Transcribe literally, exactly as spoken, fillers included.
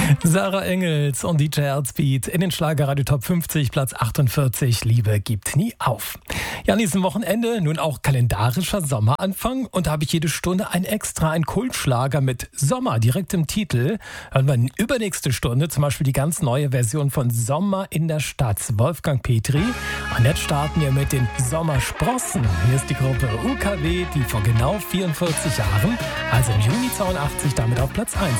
Sarah Engels und D J Heartbeat in den Schlagerradio Top fünfzig, Platz achtundvierzig. Liebe gibt nie auf. Ja, an diesem Wochenende nun auch kalendarischer Sommeranfang und da habe ich jede Stunde ein extra, ein Kultschlager mit Sommer direkt im Titel. Hören wir in übernächste Stunde zum Beispiel die ganz neue Version von Sommer in der Stadt, Wolfgang Petri. Und jetzt starten wir mit den Sommersprossen. Hier ist die Gruppe U K W, die vor genau vierundvierzig Jahren, also im Juni zweiundachtzig, damit auf Platz eins